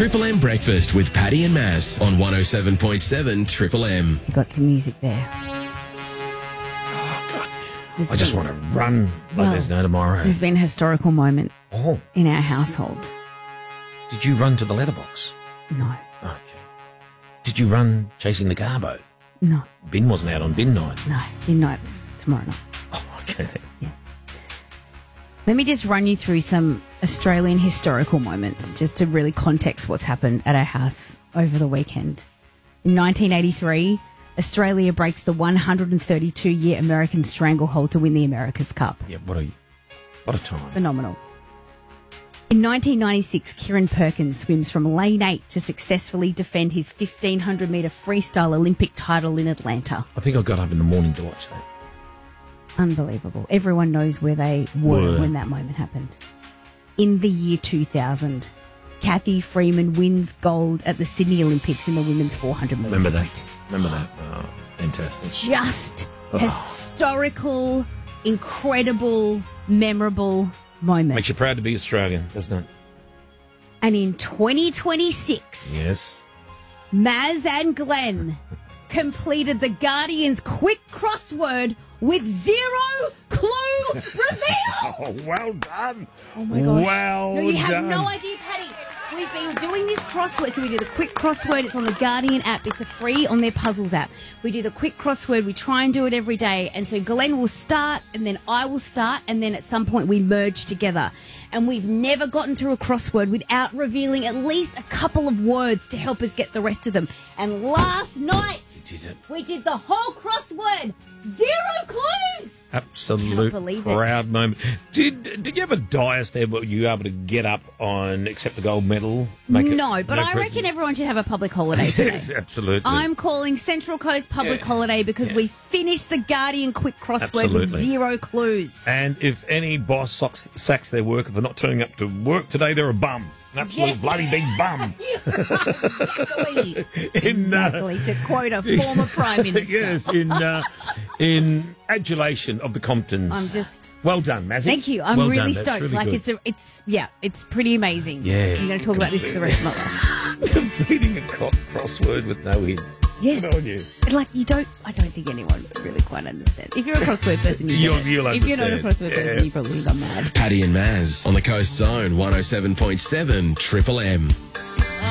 Triple M Breakfast with Paddy and Maz on 107.7 Triple M. You got some music there. I just want to run like there's no tomorrow. There's been a historical moment Oh, in our household. did you run to the letterbox? No, Okay. Did you run chasing the Garbo? no, Bin wasn't out on bin night. no. Midnight's tomorrow night. Oh, okay. Let me just run you through some Australian historical moments just to really context what's happened at our house over the weekend. In 1983, Australia breaks the 132-year American stranglehold to win the America's Cup. Yeah, what a time. Phenomenal. In 1996, Kieran Perkins swims from lane 8 to successfully defend his 1,500-metre freestyle Olympic title in Atlanta. I think I got up in the morning to watch that. Unbelievable. Everyone knows where they were Were. when that moment happened. In the year 2000, Kathy Freeman wins gold at the Sydney Olympics in the women's 400 metre Remember sprint. that? Remember that? Oh, fantastic. Just historical, incredible, memorable moment. Makes you proud to be Australian, doesn't it? And in 2026, Yes. Maz and Glenn completed the Guardian's quick crossword with 0 clue reveal. Oh, well done. Oh my gosh. Well No, you have done. no idea, Paddy. We've been doing this crossword. So we do the quick crossword. It's on the Guardian app. It's a free on their puzzles app. We do the quick crossword. We try and do it every day. And so Glenn will start and then I will start. And then at some point we merge together. And we've never gotten through a crossword without revealing at least a couple of words to help us get the rest of them. And last night Did it. we did the whole crossword. 0 clues. Absolute Can't believe it. proud moment. Did you ever die us there? Were you able to get up on accept the gold medal? No, but I reckon everyone should have a public holiday today. Yes, absolutely. I'm calling Central Coast Public Yeah. Holiday because Yeah. we finished the Guardian quick crossword with Absolutely. 0 clues. And if any boss sacks their worker for not turning up to work today, they're a bum. An absolute Yes. bloody big bum. Exactly. In, Exactly, to quote a former Prime Minister. yes, in adulation of the Comptons. I'm just... Well done, Mazzy. Thank you. I'm well really done. That's stoked. really Like good. it's pretty amazing. Yeah. I'm going to talk about this for the rest of my life. Completing a crossword with no hint. Yeah. Good on you. Like I don't think anyone really quite understands. If you're a crossword person, You'll if you're not a understand. crossword person, Yeah. you probably think I'm mad. Paddy and Maz on the Coast Zone 107.7 Triple M.